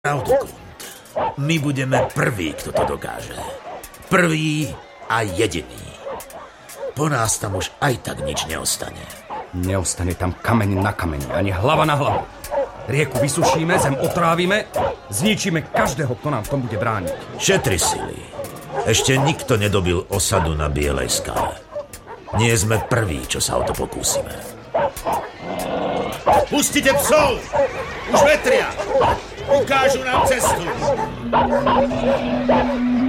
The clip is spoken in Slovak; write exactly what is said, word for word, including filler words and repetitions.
Pravdu, my budeme prví, kto to dokáže. Prvý a jediný. Po nás tam už aj tak nič neostane. Neostane tam kameň na kameni, ani hlava na hlavu. Rieku vysušíme, zem otrávime, zničíme každého, kto nám v tom bude brániť. Šetri sily. Ešte nikto nedobil osadu na Bielej skale. Nie sme prví, čo sa o to pokúsime. Pustite psov! Už vetria! Ukážu nám cestu!